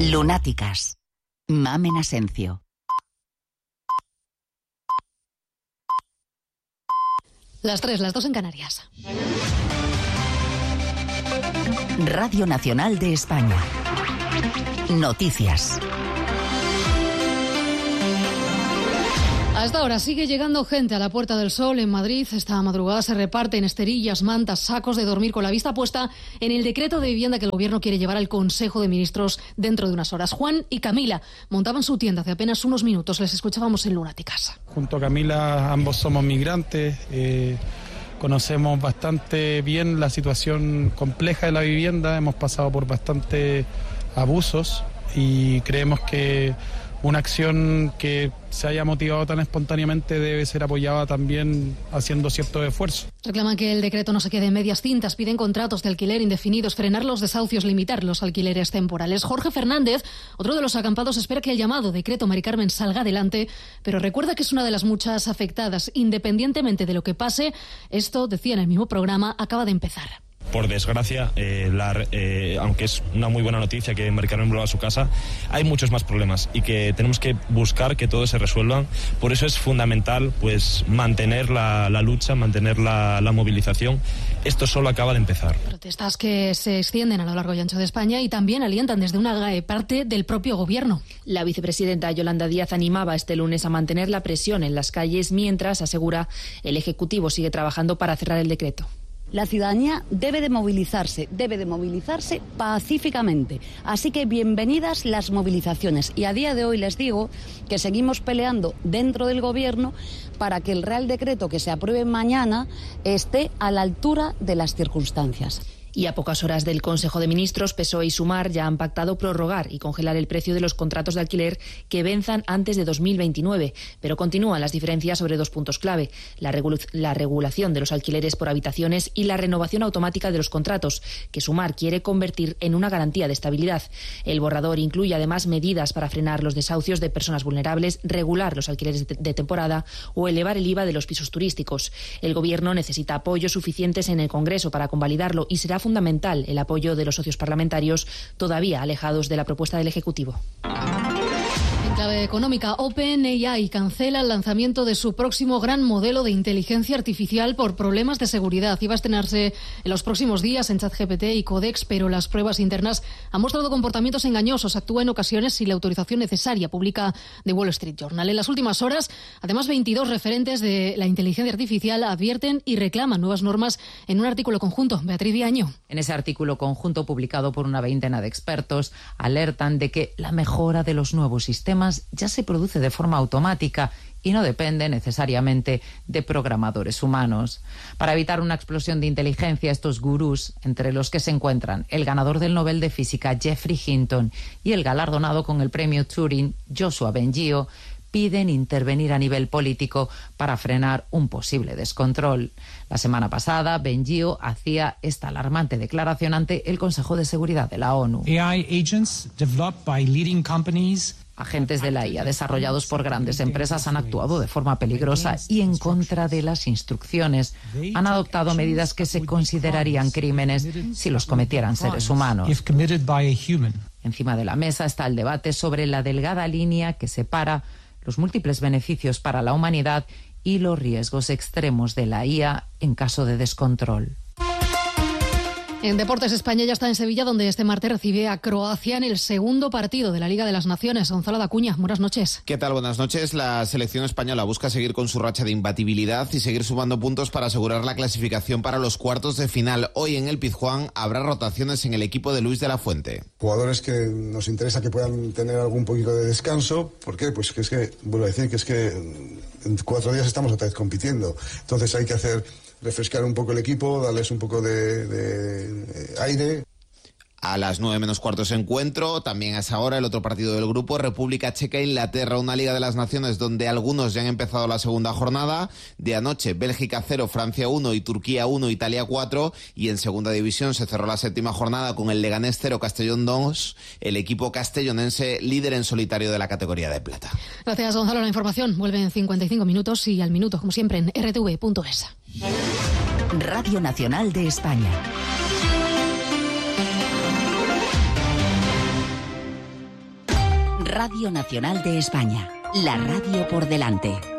Lunáticas. Mamen Asencio. Las 3, las 2 en Canarias. Radio Nacional de España. Noticias. A esta hora sigue llegando gente a la Puerta del Sol en Madrid. Esta madrugada se reparten esterillas, mantas, sacos de dormir con la vista puesta en el decreto de vivienda que el Gobierno quiere llevar al Consejo de Ministros dentro de unas horas. Juan y Camila montaban su tienda hace apenas unos minutos. Les escuchábamos en Lunáticas. Junto a Camila ambos somos migrantes. Conocemos bastante bien la situación compleja de la vivienda. Hemos pasado por bastantes abusos y creemos que una acción que se haya motivado tan espontáneamente debe ser apoyada también haciendo cierto esfuerzo. Reclaman que el decreto no se quede en medias tintas, piden contratos de alquiler indefinidos, frenar los desahucios, limitar los alquileres temporales. Jorge Fernández, otro de los acampados, espera que el llamado decreto Mari Carmen salga adelante, pero recuerda que es una de las muchas afectadas. Independientemente de lo que pase, esto, decía en el mismo programa, acaba de empezar. Por desgracia, aunque es una muy buena noticia que Mari Carmen vuelva a su casa, hay muchos más problemas y que tenemos que buscar que todos se resuelvan. Por eso es fundamental pues mantener la lucha, mantener la movilización. Esto solo acaba de empezar. Protestas que se extienden a lo largo y ancho de España y también alientan desde una parte del propio Gobierno. La vicepresidenta Yolanda Díaz animaba este lunes a mantener la presión en las calles mientras, asegura, el Ejecutivo sigue trabajando para cerrar el decreto. La ciudadanía debe de movilizarse pacíficamente. Así que bienvenidas las movilizaciones. Y a día de hoy les digo que seguimos peleando dentro del Gobierno para que el Real Decreto que se apruebe mañana esté a la altura de las circunstancias. Y a pocas horas del Consejo de Ministros, PSOE y Sumar ya han pactado prorrogar y congelar el precio de los contratos de alquiler que venzan antes de 2029. Pero continúan las diferencias sobre dos puntos clave: la regulación de los alquileres por habitaciones y la renovación automática de los contratos, que Sumar quiere convertir en una garantía de estabilidad. El borrador incluye además medidas para frenar los desahucios de personas vulnerables, regular los alquileres de temporada o elevar el IVA de los pisos turísticos. El Gobierno necesita apoyos suficientes en el Congreso para convalidarlo y será fundamental el apoyo de los socios parlamentarios todavía alejados de la propuesta del Ejecutivo. En clave económica, OpenAI cancela el lanzamiento de su próximo gran modelo de inteligencia artificial por problemas de seguridad. Iba a estrenarse en los próximos días en ChatGPT y Codex, pero las pruebas internas han mostrado comportamientos engañosos. Actúa en ocasiones sin la autorización necesaria, publica The Wall Street Journal. En las últimas horas, además, 22 referentes de la inteligencia artificial advierten y reclaman nuevas normas en un artículo conjunto. Beatriz Viaño. En ese artículo conjunto publicado por una veintena de expertos, alertan de que la mejora de los nuevos sistemas ya se produce de forma automática y no depende necesariamente de programadores humanos. Para evitar una explosión de inteligencia, estos gurús, entre los que se encuentran el ganador del Nobel de Física Geoffrey Hinton y el galardonado con el premio Turing Joshua Bengio, piden intervenir a nivel político para frenar un posible descontrol. La semana pasada, Bengio hacía esta alarmante declaración ante el Consejo de Seguridad de la ONU. AI agents developed by leading companies. Agentes de la IA desarrollados por grandes empresas han actuado de forma peligrosa y en contra de las instrucciones. Han adoptado medidas que se considerarían crímenes si los cometieran seres humanos. Encima de la mesa está el debate sobre la delgada línea que separa los múltiples beneficios para la humanidad y los riesgos extremos de la IA en caso de descontrol. En Deportes, España ya está en Sevilla, donde este martes recibe a Croacia en el segundo partido de la Liga de las Naciones. Gonzalo Dacuña, buenas noches. ¿Qué tal? Buenas noches. La selección española busca seguir con su racha de imbatibilidad y seguir sumando puntos para asegurar la clasificación para los cuartos de final. Hoy en el Pizjuán habrá rotaciones en el equipo de Luis de la Fuente. Jugadores que nos interesa que puedan tener algún poquito de descanso. ¿Por qué? Pues que es que, vuelvo a decir, que es que en 4 días estamos otra vez compitiendo. Entonces hay que refrescar un poco el equipo, darles un poco de aire. A las 9 menos cuarto ese encuentro, también a esa hora el otro partido del grupo, República Checa e Inglaterra, una Liga de las Naciones donde algunos ya han empezado la segunda jornada. De anoche, Bélgica 0, Francia 1 y Turquía 1, Italia 4. Y en segunda división se cerró la séptima jornada con el Leganés 0, Castellón 2, el equipo castellonense líder en solitario de la categoría de plata. Gracias, Gonzalo. La información vuelve en 55 minutos y al minuto, como siempre, en rtv.es. Radio Nacional de España. Radio Nacional de España. La radio por delante.